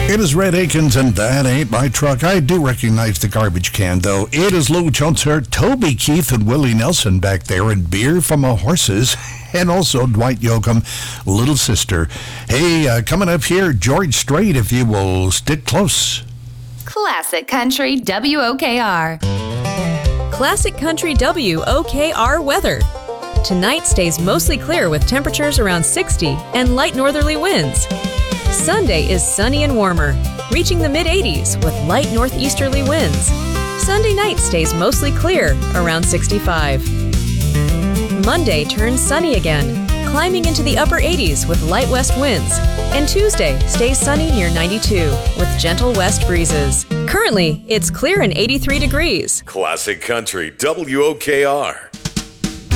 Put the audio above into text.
It is Red Akins, and that ain't my truck. I do recognize the garbage can, though. It is Lou Chunser, Toby Keith, and Willie Nelson back there, and beer from our horses, and also Dwight Yoakam, Little Sister. Hey, coming up here, George Strait, if you will stick close. Classic Country WOKR. Classic Country WOKR weather. Tonight stays mostly clear with temperatures around 60 and light northerly winds. Sunday is sunny and warmer, reaching the mid-80s with light northeasterly winds. Sunday night stays mostly clear, around 65. Monday turns sunny again, climbing into the upper 80s with light west winds. And Tuesday stays sunny near 92 with gentle west breezes. Currently, it's clear and 83 degrees. Classic Country WOKR.